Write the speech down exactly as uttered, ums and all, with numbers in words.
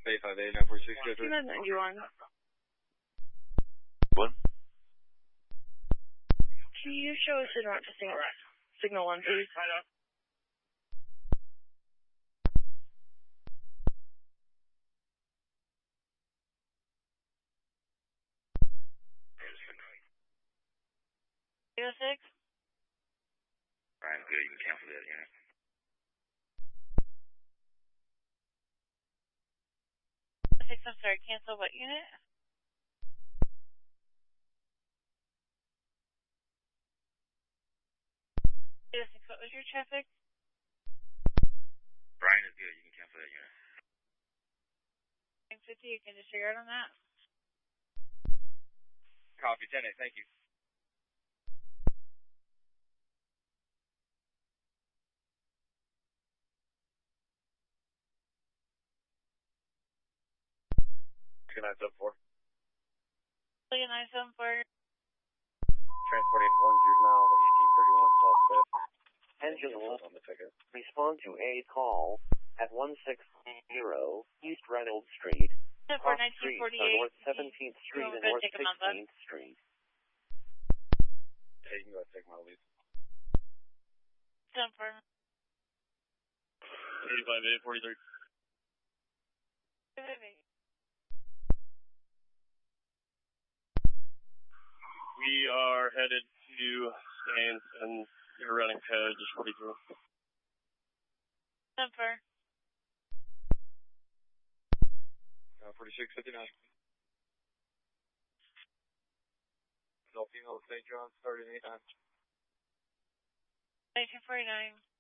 eight five eight, nine four six, go through. ninety-one. What? Can you show us the route to signal, signal one, please? eight oh six? Brian, good. You can cancel that unit. Six, I'm sorry, cancel what unit? eight oh six, what was your traffic? Brian is good. You can cancel that unit. nine fifty, you can disregard on that? Copy, ten eight, thank you. two nine seven four. nine seven four. Transporting one juvenile, eighteen thirty-one South fifth. Engine will on the ticket. respond to a call at one six zero East Reynolds Street, For cross streets on North seventeenth Street and North sixteenth Street. Hey, you can go ahead and take my lead. ten four. thirty-five eight forty-three. We are headed to Staines and you're running code just forty-three. ten four. Uh, forty-six fifty-nine. Delfino Saint John starting eight nine. nineteen forty-nine.